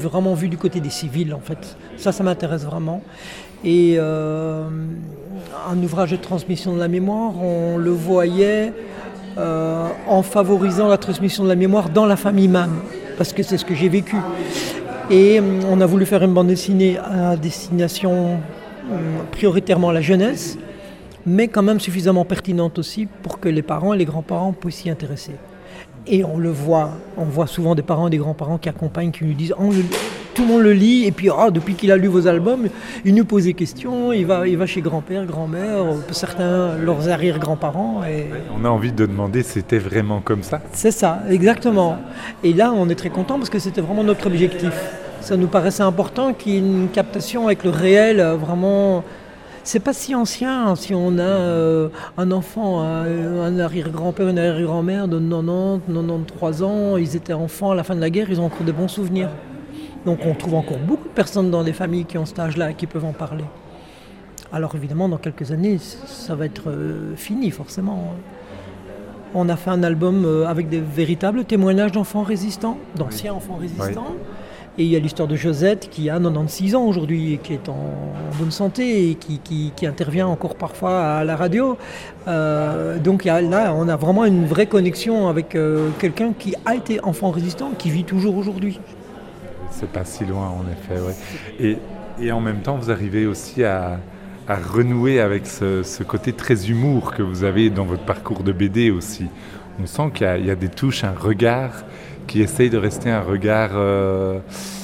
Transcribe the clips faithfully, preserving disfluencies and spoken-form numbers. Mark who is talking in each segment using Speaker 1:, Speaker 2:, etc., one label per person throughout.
Speaker 1: Vraiment vu du côté des civils, en fait. Ça, ça m'intéresse vraiment. Et euh, un ouvrage de transmission de la mémoire, on le voyait euh, en favorisant la transmission de la mémoire dans la famille même, parce que c'est ce que j'ai vécu. Et on a voulu faire une bande dessinée à destination euh, prioritairement à la jeunesse, mais quand même suffisamment pertinente aussi pour que les parents et les grands-parents puissent s'y intéresser. Et on le voit, on voit souvent des parents et des grands-parents qui accompagnent, qui nous disent oh, le, tout le monde le lit, et puis oh, depuis qu'il a lu vos albums, il nous pose des questions, il va, il va chez grand-père, grand-mère, certains leurs arrière-grands-parents. Et...
Speaker 2: On a envie de demander, c'était vraiment comme ça ?
Speaker 1: C'est ça, exactement. Et là, on est très content parce que c'était vraiment notre objectif. Ça nous paraissait important qu'il y ait une captation avec le réel, vraiment... C'est pas si ancien, si on a euh, un enfant, euh, un arrière-grand-père, une arrière-grand-mère de quatre-vingt-dix, quatre-vingt-treize ans, ils étaient enfants à la fin de la guerre, ils ont encore de bons souvenirs. Donc on trouve encore beaucoup de personnes dans les familles qui ont cet âge-là et qui peuvent en parler. Alors évidemment, dans quelques années, ça va être euh, fini forcément. On a fait un album euh, avec des véritables témoignages d'enfants résistants, d'anciens enfants résistants. Oui. Et il y a l'histoire de Josette qui a quatre-vingt-seize ans aujourd'hui et qui est en, en bonne santé et qui, qui, qui intervient encore parfois à la radio. Euh, donc là, on a vraiment une vraie connexion avec euh, quelqu'un qui a été enfant résistant, qui vit toujours aujourd'hui.
Speaker 2: C'est pas si loin en effet, oui. Et, et en même temps, vous arrivez aussi à, à renouer avec ce, ce côté très humour que vous avez dans votre parcours de B D aussi. On sent qu'il y a, il y a des touches, un regard qui essaye de rester un regard euh,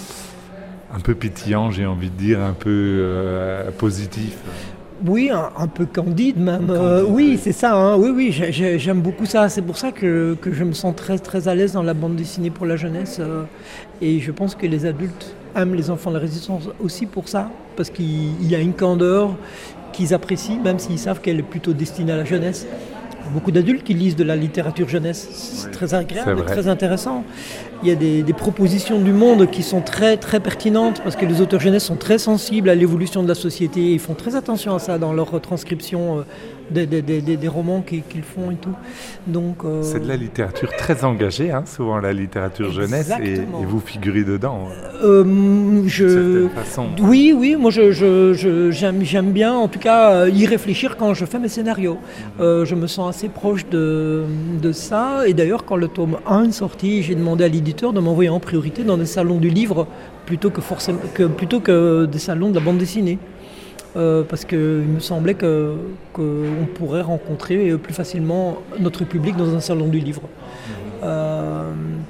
Speaker 2: un peu pétillant, j'ai envie de dire, un peu euh, positif.
Speaker 1: Oui, un, un peu candide même. Euh, oui, c'est ça. Hein. Oui, oui, j'ai, j'aime beaucoup ça. C'est pour ça que, que je me sens très, très à l'aise dans la bande dessinée pour la jeunesse. Euh, et je pense que les adultes aiment les enfants de la résistance aussi pour ça, parce qu'il y a une candeur qu'ils apprécient, même s'ils savent qu'elle est plutôt destinée à la jeunesse. Beaucoup d'adultes qui lisent de la littérature jeunesse, c'est oui, très agréable, c'est très intéressant. Il y a des, des propositions du monde qui sont très très pertinentes parce que les auteurs jeunesse sont très sensibles à l'évolution de la société. Ils font très attention à ça dans leur transcription des, des, des, des romans qu'ils, qu'ils font et tout. Donc, euh...
Speaker 2: c'est de la littérature très engagée, hein, souvent la littérature jeunesse, et, et vous figurez dedans.
Speaker 1: Euh, je...
Speaker 2: façon.
Speaker 1: Oui, oui, moi je, je, je, j'aime, j'aime bien en tout cas y réfléchir quand je fais mes scénarios. Mmh. Euh, je me sens assez proche de, de ça. Et d'ailleurs, quand le tome un est sorti, j'ai demandé à l'éditeur de m'envoyer en priorité dans des salons du livre plutôt que, forcément, que, plutôt que des salons de la bande dessinée. Euh, parce qu'il me semblait que, qu'on pourrait rencontrer plus facilement notre public dans un salon du livre. Euh,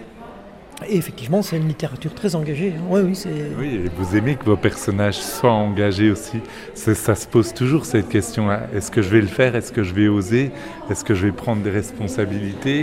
Speaker 1: et effectivement, c'est une littérature très engagée. Oui, oui, c'est...
Speaker 2: oui, et vous aimez que vos personnages soient engagés aussi. C'est, ça se pose toujours cette question-là. Est-ce que je vais le faire ? Est-ce que je vais oser ? Est-ce que je vais prendre des responsabilités ?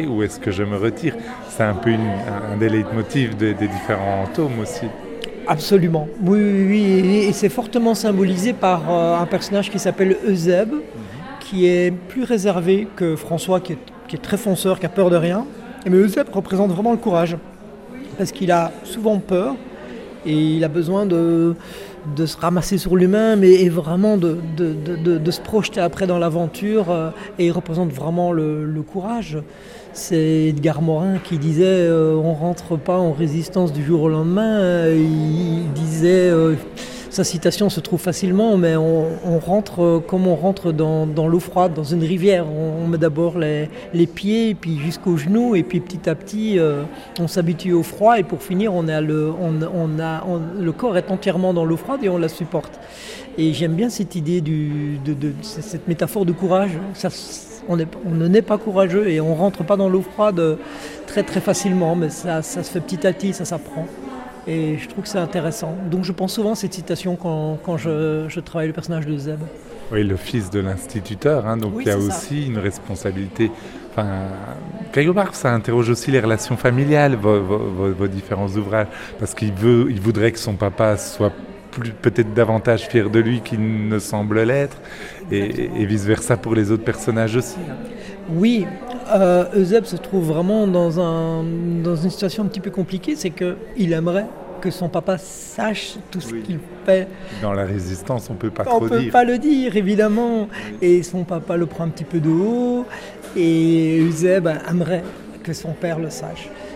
Speaker 2: Ou est-ce que je me retire ? C'est un peu une, un des leitmotifs des, des différents tomes aussi.
Speaker 1: Absolument, oui, oui, oui. Et c'est fortement symbolisé par euh, un personnage qui s'appelle Euseb, mmh. qui est plus réservé que François, qui est, qui est très fonceur, qui a peur de rien. Mais Euseb représente vraiment le courage, parce qu'il a souvent peur et il a besoin de, de se ramasser sur lui-même et, et vraiment de, de, de, de, de se projeter après dans l'aventure. Euh, et il représente vraiment le, le courage. C'est Edgar Morin qui disait euh, « on ne rentre pas en résistance du jour au lendemain euh, ». Il disait, euh, sa citation se trouve facilement, mais on, on rentre euh, comme on rentre dans, dans l'eau froide, dans une rivière. On, on met d'abord les, les pieds, puis jusqu'aux genoux, et puis petit à petit, euh, on s'habitue au froid. Et pour finir, on a le, on, on a, on, le corps est entièrement dans l'eau froide et on la supporte. Et j'aime bien cette idée, du, de, de, de cette métaphore de courage. Ça, On, est, on ne naît pas courageux et on ne rentre pas dans l'eau froide très très facilement, mais ça, ça se fait petit à petit, ça s'apprend. Et je trouve que c'est intéressant. Donc je pense souvent à cette citation quand, quand je, je travaille le personnage de Zeb.
Speaker 2: Oui, le fils de l'instituteur, hein, donc oui, il y a aussi ça. Une responsabilité. Enfin, quelque part, ça interroge aussi les relations familiales, vos, vos, vos différents ouvrages, parce qu'il veut, il voudrait que son papa soit plus, peut-être davantage fier de lui qu'il ne semble l'être, et, et vice-versa pour les autres personnages aussi.
Speaker 1: Oui, euh, Euseb se trouve vraiment dans, un, dans une situation un petit peu compliquée, c'est qu'il aimerait que son papa sache tout ce oui. qu'il fait.
Speaker 2: Dans la résistance, on ne peut pas
Speaker 1: on
Speaker 2: trop
Speaker 1: peut
Speaker 2: dire.
Speaker 1: On ne peut pas le dire, évidemment. Oui. Et son papa le prend un petit peu de haut, et Euseb aimerait que son père le sache.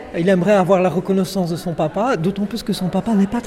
Speaker 1: Il aimerait avoir la reconnaissance de son papa, d'autant plus que son papa n'est pas